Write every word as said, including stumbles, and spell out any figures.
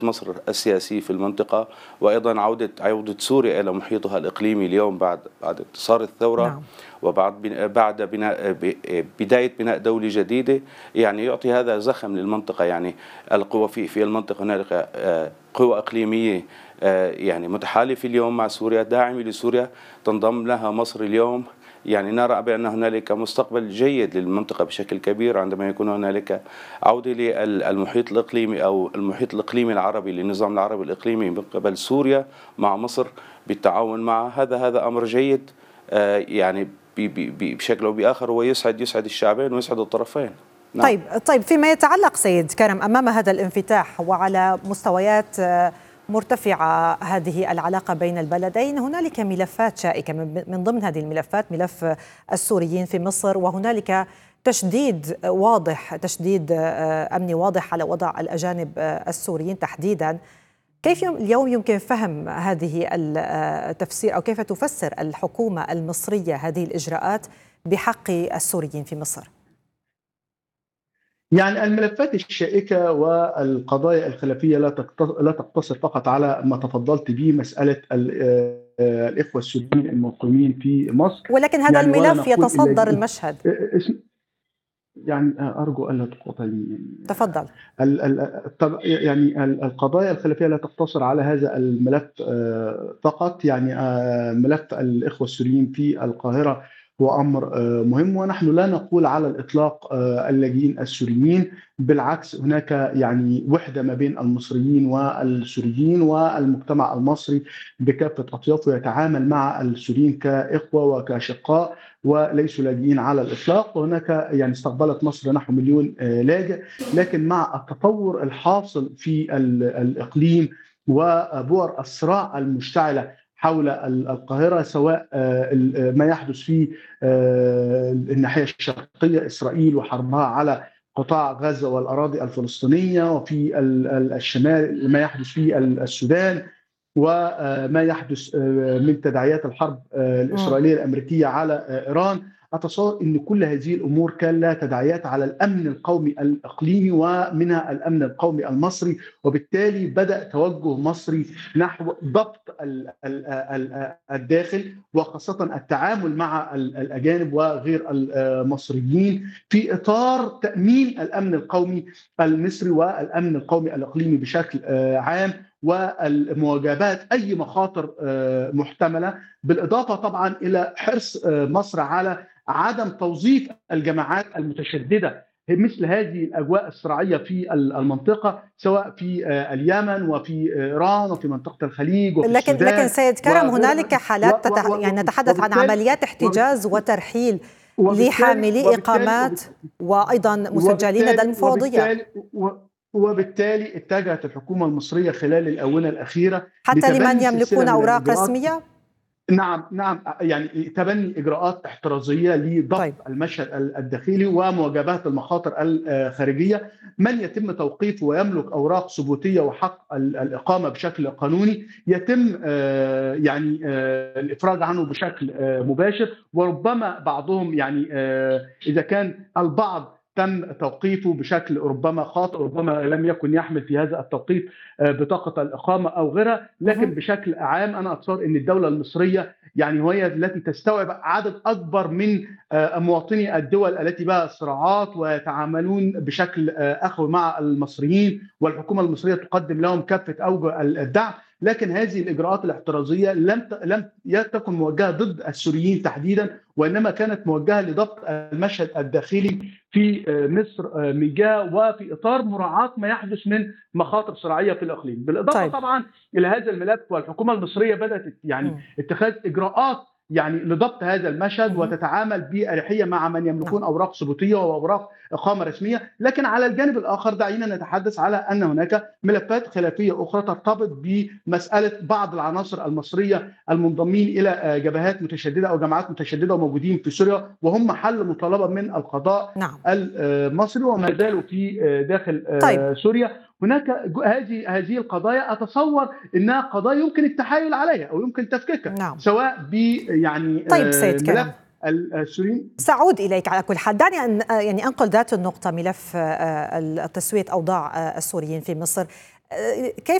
مصر السياسي في المنطقة، وأيضا عودة عودة سوريا إلى محيطها الإقليمي اليوم بعد بعد انتصار الثورة. نعم. وبعد بناء بعد بناء بداية بناء دولة جديدة، يعني يعطي هذا زخم للمنطقة. يعني القوى في في المنطقة هنالك قوى إقليمية يعني متحالفة اليوم مع سوريا، داعمة لسوريا، تنضم لها مصر اليوم. يعني نرى بأن هنالك مستقبل جيد للمنطقة بشكل كبير عندما يكون هنالك عودة للمحيط الإقليمي أو المحيط الإقليمي العربي للنظام العربي الإقليمي من قبل سوريا مع مصر بالتعاون معها. هذا هذا أمر جيد يعني بشكل أو بآخر، هو يسعد يسعد الشعبين ويسعد الطرفين. نعم. طيب طيب فيما يتعلق سيد كرم أمام هذا الانفتاح وعلى مستويات مرتفعة هذه العلاقة بين البلدين، هنالك ملفات شائكة، من ضمن هذه الملفات ملف السوريين في مصر، وهنالك تشديد واضح تشديد أمني واضح على وضع الأجانب السوريين تحديدا. كيف اليوم يمكن فهم هذه التفسير أو كيف تفسر الحكومة المصرية هذه الإجراءات بحق السوريين في مصر؟ يعني الملفات الشائكة والقضايا الخلافية لا تقتصر فقط على ما تفضلت به، مسألة الإخوة السوريين المقيمين في مصر، ولكن هذا يعني الملف يتصدر المشهد. يعني أرجو ألا تقاطعني. تفضل. يعني القضايا الخلافية لا تقتصر على هذا الملف فقط. يعني ملف الإخوة السوريين في القاهرة هو أمر مهم، ونحن لا نقول على الإطلاق اللاجئين السوريين، بالعكس هناك يعني وحدة ما بين المصريين والسوريين، والمجتمع المصري بكافة أطيافه يتعامل مع السوريين كإخوة وكشقاء وليسوا لاجئين على الإطلاق. وهناك يعني استقبلت مصر نحو مليون لاجئ، لكن مع التطور الحاصل في الإقليم وبؤر الصراع المشتعلة حول القاهرة، سواء ما يحدث في الناحية الشرقية إسرائيل وحربها على قطاع غزة والأراضي الفلسطينية، وفي الشمال ما يحدث في السودان، وما يحدث من تداعيات الحرب الإسرائيلية الأمريكية على إيران. أتصور أن كل هذه الأمور كان لها تداعيات على الأمن القومي الإقليمي ومنها الأمن القومي المصري، وبالتالي بدأ توجه مصري نحو ضبط الداخل، وخاصة التعامل مع الأجانب وغير المصريين في إطار تأمين الأمن القومي المصري والأمن القومي الإقليمي بشكل عام، والمواجهات أي مخاطر محتملة، بالإضافة طبعا إلى حرص مصر على عدم توظيف الجماعات المتشددة مثل هذه الأجواء الصراعية في المنطقة، سواء في اليمن وفي إيران وفي منطقة الخليج وفي لكن السودان. لكن سيد كرم هنالك حالات تتح... يعني نتحدث عن عمليات احتجاز وترحيل لحاملي إقامات وأيضا مسجلين لدى المفوضية، وبالتالي اتجهت الحكومة المصرية خلال الآونة الأخيرة حتى لمن يملكون أوراق رسمية. نعم نعم يعني تبني إجراءات احترازية لضبط طيب. المشهد الداخلي ومواجهة المخاطر الخارجية. من يتم توقيفه ويملك أوراق ثبوتية وحق الإقامة بشكل قانوني يتم يعني الإفراج عنه بشكل مباشر، وربما بعضهم يعني إذا كان البعض تم توقيفه بشكل ربما خاطئ، ربما لم يكن يحمل في هذا التوقيت بطاقة الإقامة أو غيرها، لكن بشكل عام أنا أتصور أن الدولة المصرية يعني هي التي تستوعب عدد أكبر من مواطني الدول التي بها صراعات ويتعاملون بشكل أخوي مع المصريين، والحكومة المصرية تقدم لهم كافة أوجه الدعم. لكن هذه الإجراءات الاحترازية لم لم تكن موجهة ضد السوريين تحديدا، وإنما كانت موجهة لضبط المشهد الداخلي في مصر من جهة، وفي إطار مراعاة ما يحدث من مخاطر صراعية في الإقليم. بالإضافة طيب. طبعا إلى هذا الملف، والحكومة المصرية بدأت يعني م. اتخاذ إجراءات يعني لضبط هذا المشهد وتتعامل بأريحية مع من يملكون أوراق ثبوتية وأوراق إقامة رسمية. لكن على الجانب الآخر دعينا نتحدث على أن هناك ملفات خلافية أخرى ترتبط بمسألة بعض العناصر المصرية المنضمين إلى جبهات متشددة أو جماعات متشددة وموجودين في سوريا، وهم محل مطالبة من القضاء نعم. المصري وما زالوا في داخل طيب. سوريا. هناك هذه هذه القضايا أتصور أنها قضايا يمكن التحايل عليها أو يمكن تفكيكها نعم. سواء ب يعني طيب سيد ملف السوريين. سأعود إليك على كل حال. دعني أن يعني أنقل ذات النقطة، ملف التسوية أوضاع السوريين في مصر. كيف